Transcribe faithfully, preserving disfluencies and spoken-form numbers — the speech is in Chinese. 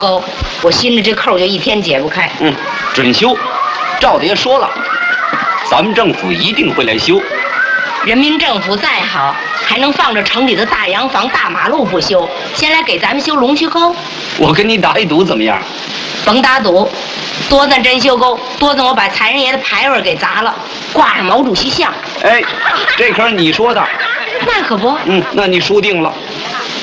沟，我心里这扣就一天解不开。 嗯，准修。赵大爷说了，咱们政府一定会来修。 人民政府再好，还能放着城里的大洋房、大马路不修，先来给咱们修龙须沟？ 我跟你打一赌，怎么样？ 甭打赌，多咱真修沟，多咱我把财神爷的牌位给砸了，挂上毛主席像。 哎，这可是你说的。 那可不。 嗯，那你输定了。